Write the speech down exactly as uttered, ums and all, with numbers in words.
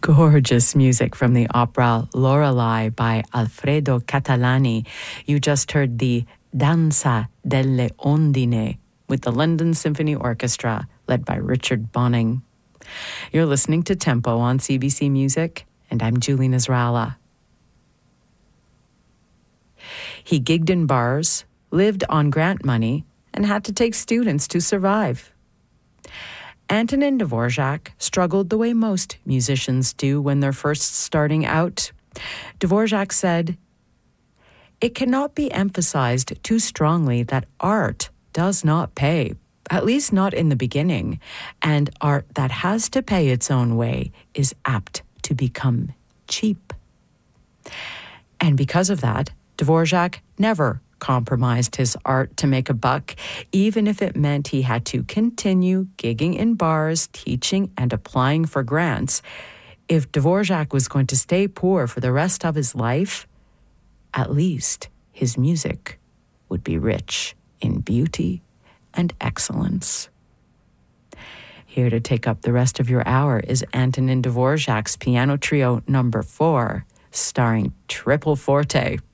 Gorgeous music from the opera Lorelei by Alfredo Catalani. You just heard the Danza delle Ondine with the London Symphony Orchestra, led by Richard Bonning. You're listening to Tempo on C B C Music, and I'm Julie Nasrallah. He gigged in bars, lived on grant money, and had to take students to survive. Antonin Dvorak struggled the way most musicians do when they're first starting out. Dvorak said, "It cannot be emphasized too strongly that art does not pay, at least not in the beginning, and art that has to pay its own way is apt to become cheap." And because of that, Dvorak never compromised his art to make a buck, even if it meant he had to continue gigging in bars, teaching, and applying for grants. If Dvorak was going to stay poor for the rest of his life, at least his music would be rich in beauty and excellence. Here to take up the rest of your hour is Antonin Dvorak's Piano Trio number four, starring Triple Forte.